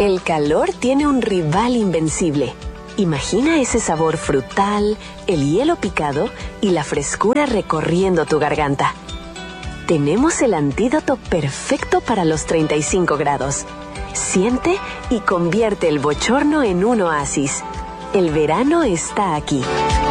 El calor tiene un rival invencible. Imagina ese sabor frutal, el hielo picado y la frescura recorriendo tu garganta. Tenemos el antídoto perfecto para los 35 grados. Siente y convierte el bochorno en un oasis. El verano está aquí.